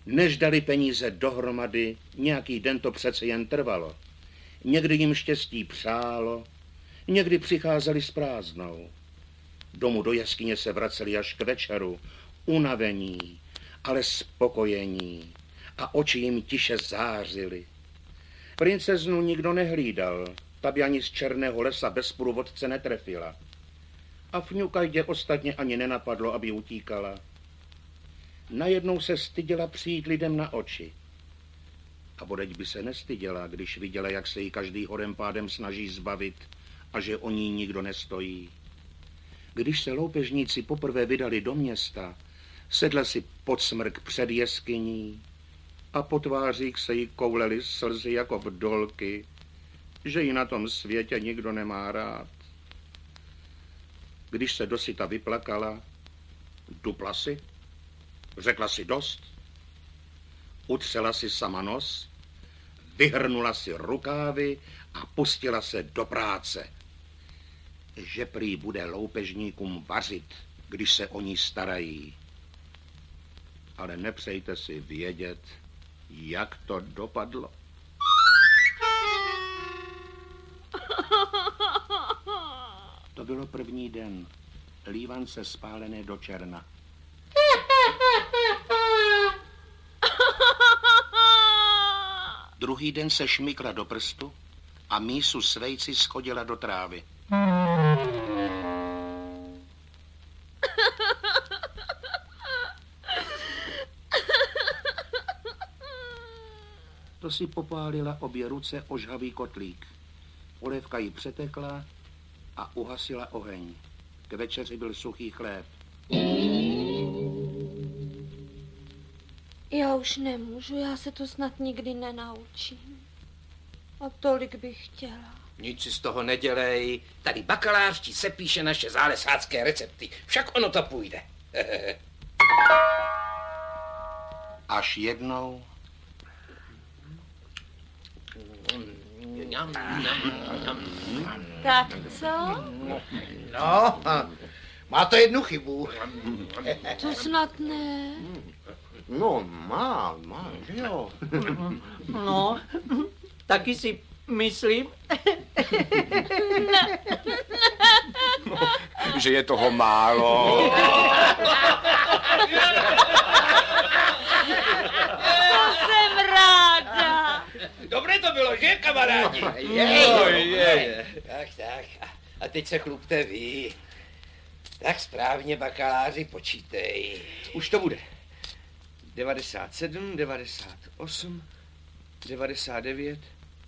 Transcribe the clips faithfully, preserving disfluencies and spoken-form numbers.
Než dali peníze dohromady, nějaký den to přece jen trvalo. Někdy jim štěstí přálo, někdy přicházeli s prázdnou. Domů do jeskyně se vraceli až k večeru, unavení, ale spokojení, a oči jim tiše zářily. Princeznu nikdo nehlídal, ta by ani z černého lesa bez průvodce netrefila. A Fňukajdě ostatně ani nenapadlo, aby utíkala. Najednou se styděla přijít lidem na oči. A bodeď by se nestyděla, když viděla, jak se jí každý horem pádem snaží zbavit a že o ní nikdo nestojí. Když se loupežníci poprvé vydali do města, sedla si pod smrk před jeskyní a po tvářích se jí koulely slzy jako vdolky, že ji na tom světě nikdo nemá rád. Když se dosyta vyplakala, dupla si, řekla si dost, utřela si sama nos, vyhrnula si rukávy a pustila se do práce. Že prý bude loupežníkům vařit, když se o ní starají. Ale nepřejte si vědět, jak to dopadlo. To bylo první den. Lívance spálené do černa. Druhý den se šmykla do prstu a mísu s vejci schodila do trávy. To si popálila obě ruce o žhavý kotlík. Polévka ji přetekla a uhasila oheň. K večeři byl suchý chléb. Já už nemůžu, já se to snad nikdy nenaučím. A tolik bych chtěla. Nic si z toho nedělej. Tady bakalář ti sepíše naše zálesácké recepty. Však ono to půjde. Až jednou... Tak co? No, má to jednu chybu. To snad ne. No, má, má, že jo. No, taky si myslím, že je toho málo. To jsem ráda. Dobré to bylo, že, kamarádi? No, je, no, je, je. Tak, tak. A teď se chlupte vy. Tak správně, bakaláři, počítej. Už to bude. devadesát sedm, devadesát osm, devadesát devět,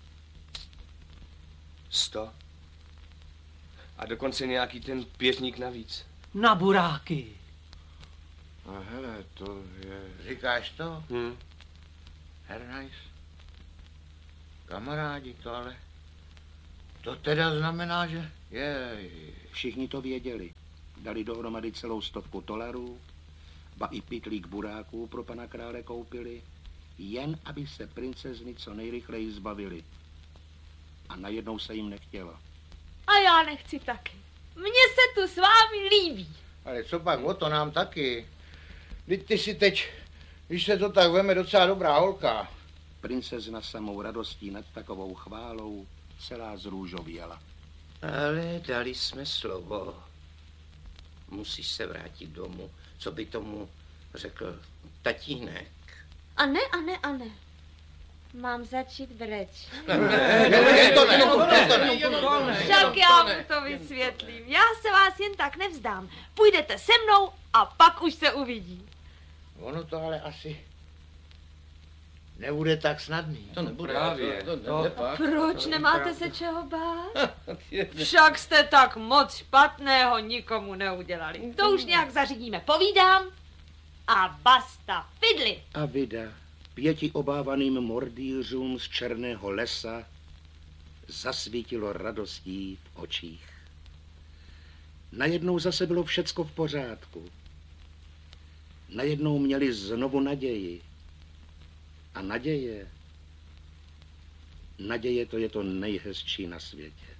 sto. A dokonce nějaký ten pětník navíc. na buráky. A hele, to je... Říkáš to? Hm. Hernajs? Kamarádi, to ale... To teda znamená, že... Jej. Všichni to věděli. Dali dohromady celou stovku tolarů, ba i pytlík buráků pro pana krále koupili, jen aby se princezny co nejrychleji zbavili. A najednou se jim nechtělo. A já nechci taky. Mně se tu s vámi líbí. Ale co pak, o to nám taky. Vždyť ty si teď, když se to tak veme, docela dobrá holka. Princezna samou radostí nad takovou chválou celá zrůžověla. Ale dali jsme slovo. Musíš se vrátit domů. Co by tomu řekl tatínek? A ne, a ne, a ne. Mám začít brečet. Ne, to ne, to ne. Však já mu to vysvětlím. Já se vás jen tak nevzdám. Půjdete se mnou a pak už se uvidí. Ono to ale asi nebude tak snadný. To nebude. Právě. To, to, to, nepak. Proč nemáte se čeho bát? Však jste tak moc špatného nikomu neudělali. To už nějak zařídíme. Povídám a basta fidli. A vida pěti obávaným mordýřům z černého lesa zasvítilo radostí v očích. Najednou zase bylo všecko v pořádku. Najednou měli znovu naději. A naděje, naděje to je to nejhezčí na světě.